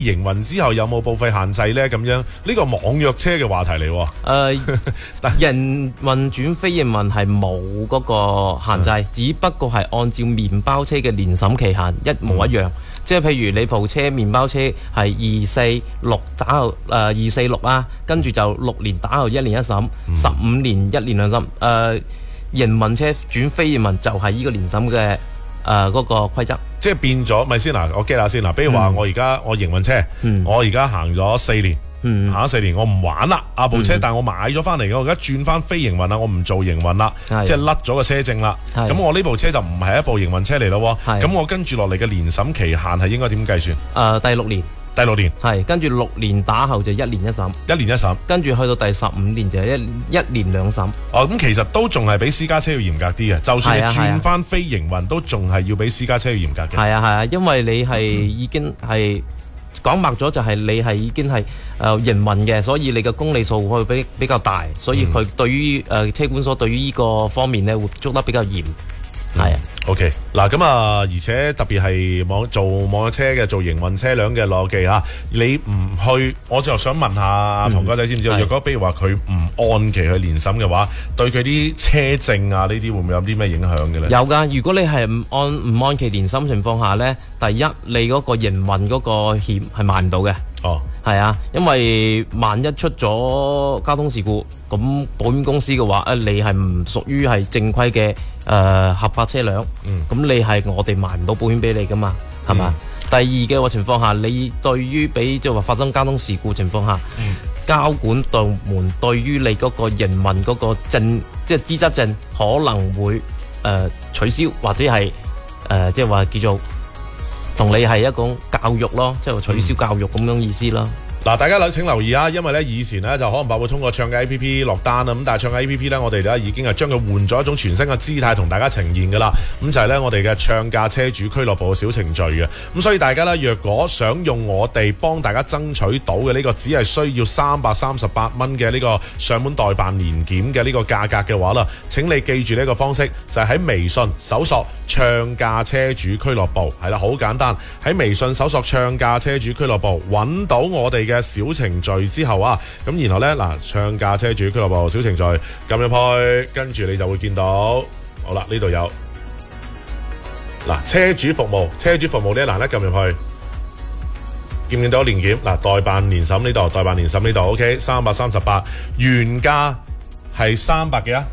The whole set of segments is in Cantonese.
營運之後有冇報廢限制呢？咁樣呢個網約車嘅話題嚟喎。 營運轉非營運係冇嗰個限制，只不過係按照麵包車嘅年審期限一模一樣。即係譬如你部車麵包車係246打後246啊，跟住就6年打後1年一審，15年1年兩審。營運車轉非營運就係呢個年審嘅嗰個規則。 即係變咗，咪先嗱，我 get 下先嗱。比如話我而家我營運車，我而家行咗4年。行咗4年，我唔玩啦，部車，但係我買咗翻嚟，我而家轉翻非營運啦，我唔做營運啦，即係甩咗個車證啦。咁我呢部車就唔係一部營運車嚟咯。咁我跟住落嚟嘅年審期限係應該點計算？ 第6年。 第6年係跟住6年打後就1年一審，1 年一審， 跟住去到第15年就一年兩審。 咁其實都仲係比私家車要嚴格啲嘅，就算你轉翻非營運，都仲係要比私家車要嚴格嘅。 係啊，因為你係已經係。講白咗就係你係已經係營運嘅，所以你嘅公里數會比較大，所以佢對於車管所對於呢個方面咧會捉得比較嚴。係啊 ，OK 嗱，咁啊，而且特別係做網約車嘅、做營運車輛嘅羅記嚇，你唔去，我就想問下唐哥仔知唔知道？若果比如話佢唔按期去年審嘅話，對佢啲車證啊呢啲會唔會有啲咩影響嘅咧？ 有㗎，如果你係唔按期年審情況下咧，第一你嗰個營運嗰個險係買唔到嘅。係啊，因為萬一出咗交通事故，咁保險公司嘅話，你係唔屬於係正規嘅合法車輛，咁你係我哋賣唔到保險俾你噶嘛，係嘛？第二嘅情況下，你對於俾即係話發生交通事故情況下，交管部門對於你嗰個營運嗰個證，即係資質證可能會取消，或者係即係話叫做。同你係一種教育咯，即係取消教育咁樣意思咯。 嗱，大家請留意啊，因為咧以前咧就可能會通過唱嘅 A P P 落單啦，咁但係唱嘅 A P P 咧，我哋咧已經係將佢換咗一種全新嘅姿態同大家呈現噶啦。咁就係咧我哋嘅唱價車主俱樂部嘅小程序嘅。咁所以大家咧若果想用我哋幫大家爭取到嘅呢個只係需要338蚊嘅呢個上門代辦年檢嘅呢個價格嘅話啦，請你記住呢個方式，就係喺微信搜索唱價車主俱樂部，係啦，好簡單，喺微信搜索唱價車主俱樂部，揾到我哋嘅小程序之後啊，咁然後呢，嗱，唱價車主俱樂部小程序撳入去，跟住你就會見到，好啦，呢度有嗱車主服務呢一欄咧，撳入去，見唔見到連檢？嗱，代辦年審呢度，代辦年審呢度 ，OK， 338，原價係300幾啊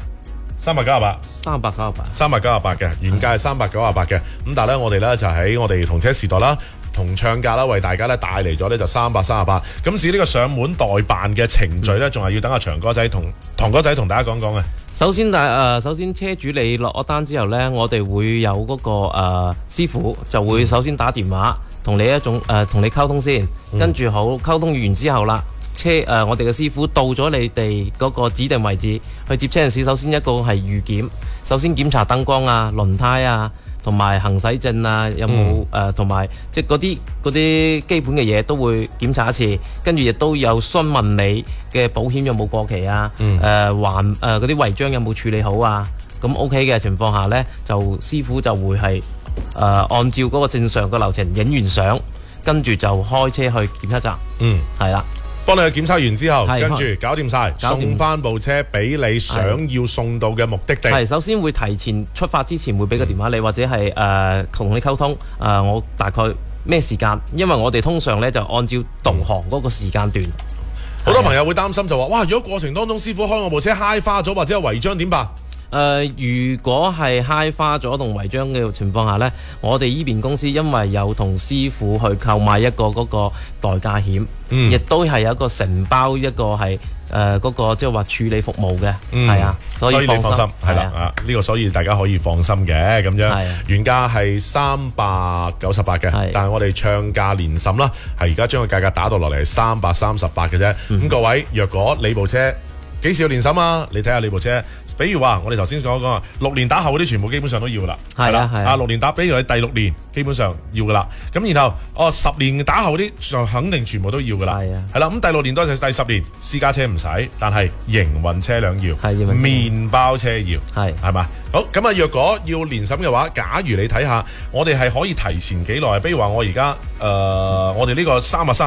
？398嘅，原價係398嘅，咁但係咧我哋咧就喺我哋同車時代啦。同唱價啦，為大家咧帶嚟咗咧就338。咁至於呢個上門代辦嘅程序咧，仲係要等阿長哥仔同唐哥仔同大家講講嘅。 首先車主你落咗單之後咧，我哋會有嗰個師傅就會首先打電話同你同你溝通先，跟住好溝通完之後啦，我哋嘅師傅到咗你哋嗰個指定位置去接車陣時，首先一個係預檢，首先檢查燈光啊、輪胎啊。同埋行駛證啊，有冇同埋即係嗰啲基本嘅嘢都會檢查一次，跟住亦都有詢問你嘅保險有冇過期啊，嗰啲違章有冇處理好啊，咁 OK 嘅情況下呢，就師傅就會係按照嗰個正常嘅流程影完相，跟住就開車去檢測站，係啦。幫你去檢測完之後，跟住搞掂晒，送翻部車俾你想要送到嘅目的地。係首先會提前出發之前會俾個電話你，或者係同你溝通。我大概咩時間？因為我哋通常咧就按照導航嗰個時間段。好多朋友會擔心就話：哇！如果過程當中師傅開我部車揩花咗，或者有違章點辦？如果係揩花咗同違章嘅情況下呢，我哋呢邊公司因為有同師傅去購買一個嗰個代駕險，亦都係有一個承包一個係嗰個即係話處理服務嘅，係啊，所以你放心係啦，呢個所以大家可以放心嘅咁樣。原價係398嘅，但係我哋唱價年審啦，係而家將個價格打到落嚟係338嘅啫。咁各位，若果你部車幾時要年審啊？你睇下你部車比如話我哋頭先所講啊，6年打後嗰啲全部基本上都要啦， 係啦係啊 6年打，比如你第6年基本上要噶啦，咁然後10年打後啲就肯定全部都要噶啦， 係啊， 係啦，咁第6年到第10年私家車唔使，但係營運車輛要， 係營運車麵包車要， 係嘛？好，咁啊，若果要年審嘅話，假如你睇下，我哋係可以提前幾耐？比如話我而家我哋呢個3月